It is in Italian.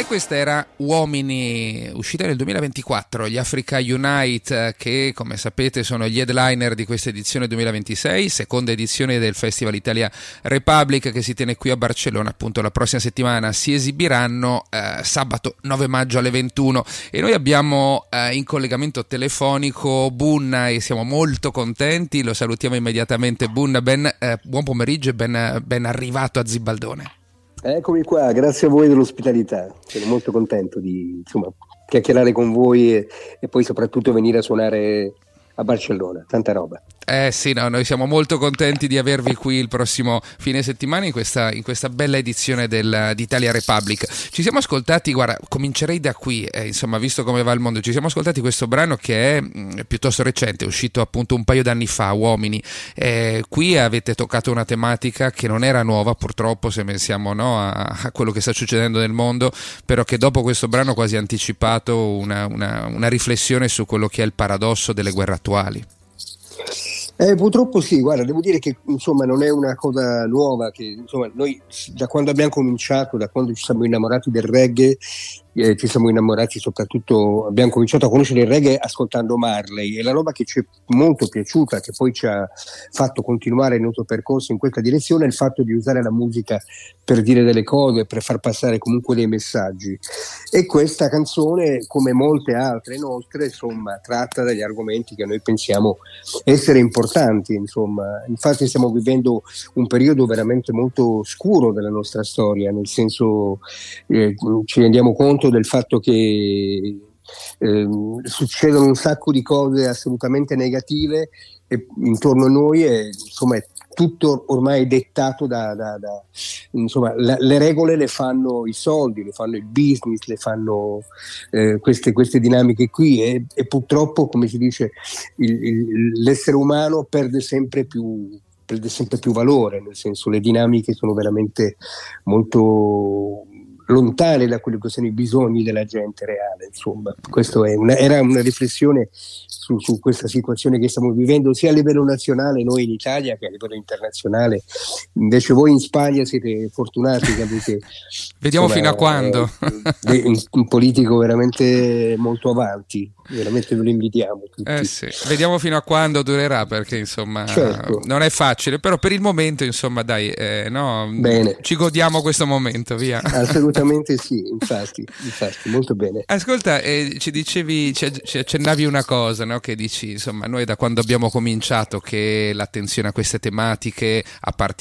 E questa era Uomini, uscita nel 2024, gli Africa Unite, che come sapete sono gli headliner di questa edizione 2026, seconda edizione del Festival Italia Republic, che si tiene qui a Barcellona. Appunto la prossima settimana si esibiranno sabato 9 maggio alle 21, e noi abbiamo in collegamento telefonico Bunna e siamo molto contenti, lo salutiamo immediatamente. Bunna, buon pomeriggio e ben arrivato a Zibaldone. Eccomi qua, grazie a voi dell'ospitalità, sono molto contento di chiacchierare con voi e poi soprattutto venire a suonare a Barcellona, tanta roba. Sì, no, noi siamo molto contenti di avervi qui il prossimo fine settimana in questa bella edizione d'Italia Republic. Ci siamo ascoltati, guarda, comincerei da qui, insomma, visto come va il mondo, ci siamo ascoltati questo brano che è piuttosto recente, è uscito appunto un paio d'anni fa, Uomini. Qui avete toccato una tematica che non era nuova, purtroppo, se pensiamo a quello che sta succedendo nel mondo, però che dopo questo brano quasi ha anticipato una riflessione su quello che è il paradosso delle guerre attuali. Purtroppo sì, guarda, devo dire che insomma non è una cosa nuova, che insomma noi da quando abbiamo cominciato, da quando ci siamo innamorati del reggae, ci siamo innamorati soprattutto, abbiamo cominciato a conoscere il reggae ascoltando Marley, e la roba che ci è molto piaciuta, che poi ci ha fatto continuare il nostro percorso in questa direzione, è il fatto di usare la musica per dire delle cose, per far passare comunque dei messaggi. E questa canzone, come molte altre nostre, insomma, tratta degli argomenti che noi pensiamo essere importanti, insomma. Infatti stiamo vivendo un periodo veramente molto scuro della nostra storia, nel senso ci rendiamo conto del fatto che succedono un sacco di cose assolutamente negative intorno a noi, e insomma è tutto ormai dettato insomma le regole le fanno i soldi, le fanno il business, le fanno queste dinamiche qui, e purtroppo, come si dice, l'essere umano perde sempre più valore, nel senso le dinamiche sono veramente molto lontane da quelli che sono i bisogni della gente reale. Insomma, questo era una riflessione su questa situazione che stiamo vivendo sia a livello nazionale, noi in Italia, che a livello internazionale. Invece voi in Spagna siete fortunati che avete vediamo fino a quando un politico veramente molto avanti, veramente ve lo invitiamo tutti. Sì. Vediamo fino a quando durerà, perché insomma certo, non è facile, però per il momento insomma dai, bene, ci godiamo questo momento, via. Assolutamente sì, infatti molto bene. Ascolta, ci accennavi una cosa, no? Che dici, insomma, noi da quando abbiamo cominciato che l'attenzione a queste tematiche, a partire